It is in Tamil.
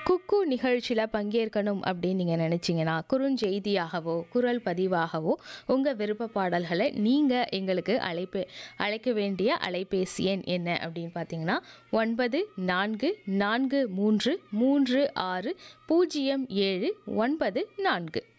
குக்கு நிகழ்ச்சியில் பங்கேற்கணும் அப்படின்னு நீங்கள் நினச்சிங்கன்னா குறுஞ்செய்தியாகவோ குரல் பதிவாகவோ உங்கள் விருப்ப பாடல்களை நீங்கள் எங்களுக்கு அழைக்க வேண்டிய அலைபேசி எண் என்ன அப்படின்னு பார்த்தீங்கன்னா 9443360794.